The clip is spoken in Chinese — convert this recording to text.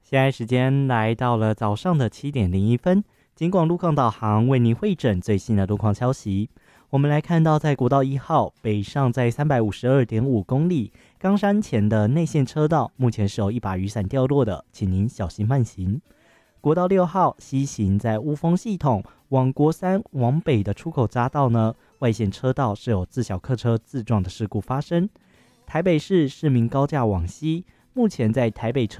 现在时间来到了早上的7:01，警广路况导航为您汇整最新的路况消息。我们来看到，在国道1号北上在352.5公里冈山前的内线车道，目前是有一把雨伞掉落的，请您小心慢行。国道6号西行在雾峰系统往国三往北的出口匝道呢，外线车道是有自小客车自撞的事故发生。台北市市民高架往西，目前在台北车